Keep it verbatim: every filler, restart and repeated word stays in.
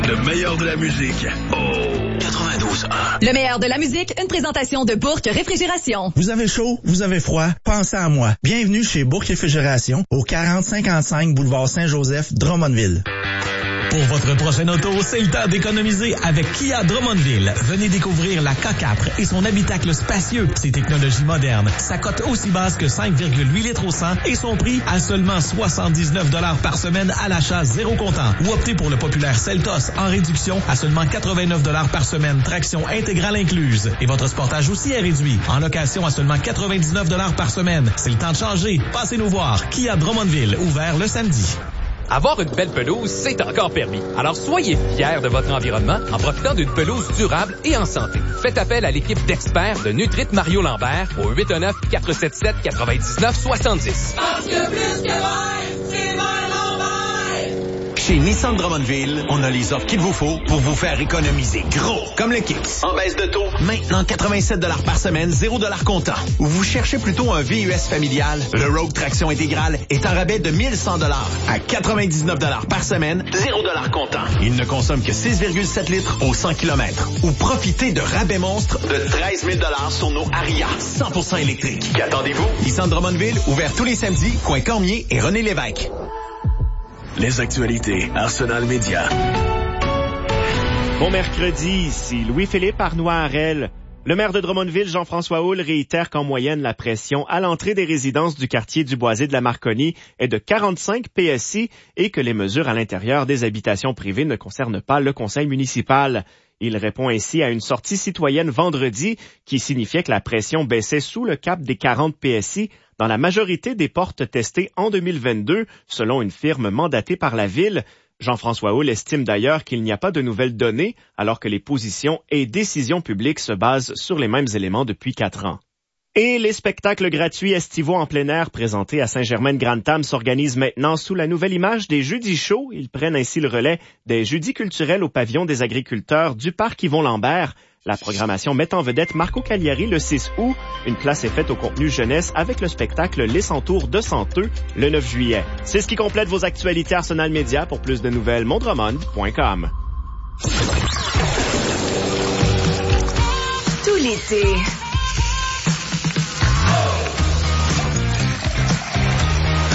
Le meilleur de la musique. Oh! quatre-vingt-douze un. Le meilleur de la musique, une présentation de Bourque Réfrigération. Vous avez chaud, vous avez froid, pensez à moi. Bienvenue chez Bourque Réfrigération, au quarante cinquante-cinq boulevard Saint-Joseph, Drummondville. Pour votre prochaine auto, c'est le temps d'économiser avec Kia Drummondville. Venez découvrir la K quatre et son habitacle spacieux, ses technologies modernes, sa cote aussi basse que cinq virgule huit litres au cent et son prix à seulement soixante-dix-neuf dollars par semaine à l'achat zéro comptant. Ou optez pour le populaire Seltos en réduction à seulement quatre-vingt-neuf dollars par semaine, traction intégrale incluse. Et votre Sportage aussi est réduit, en location à seulement quatre-vingt-dix-neuf dollars par semaine. C'est le temps de changer. Passez nous voir. Kia Drummondville, ouvert le samedi. Avoir une belle pelouse, c'est encore permis. Alors soyez fiers de votre environnement en profitant d'une pelouse durable et en santé. Faites appel à l'équipe d'experts de Nutrit Mario Lambert au huit un neuf, quatre sept sept, neuf neuf sept zéro. Parce que plus que vert, c'est vert Lambert! Chez Nissan Drummondville, on a les offres qu'il vous faut pour vous faire économiser gros. Comme le Kicks, en baisse de taux, maintenant quatre-vingt-sept dollars par semaine, zéro dollars comptant. Ou vous cherchez plutôt un V U S familial, le Rogue Traction Intégrale est en rabais de mille cent dollars à quatre-vingt-dix-neuf dollars par semaine, zéro dollars comptant. Il ne consomme que six virgule sept litres au cent kilomètres. Ou profitez de rabais monstres de treize mille dollars sur nos Aria cent pour cent électriques. Qu'attendez-vous? Nissan Drummondville, ouvert tous les samedis, coin Cormier et René Lévesque. Les actualités Arsenal Média. Bon mercredi, ici Louis-Philippe Arnois-Harel. Le maire de Drummondville, Jean-François Houle, réitère qu'en moyenne, la pression à l'entrée des résidences du quartier du Boisé de la Marconi est de quarante-cinq P S I et que les mesures à l'intérieur des habitations privées ne concernent pas le conseil municipal. Il répond ainsi à une sortie citoyenne vendredi qui signifiait que la pression baissait sous le cap des quarante P S I dans la majorité des portes testées en deux mille vingt-deux, selon une firme mandatée par la ville. Jean-François Houle estime d'ailleurs qu'il n'y a pas de nouvelles données, alors que les positions et décisions publiques se basent sur les mêmes éléments depuis quatre ans. Et les spectacles gratuits estivaux en plein air présentés à Saint-Germain-de-Grantham s'organisent maintenant sous la nouvelle image des Jeudis chauds. Ils prennent ainsi le relais des Jeudis culturels au pavillon des agriculteurs du parc Yvon-Lambert. La programmation met en vedette Marco Cagliari le six août. Une place est faite au contenu jeunesse avec le spectacle Les Centaures de Santeux le neuf juillet. C'est ce qui complète vos actualités Arsenal Média. Pour plus de nouvelles, mondromond point com. Tout l'été,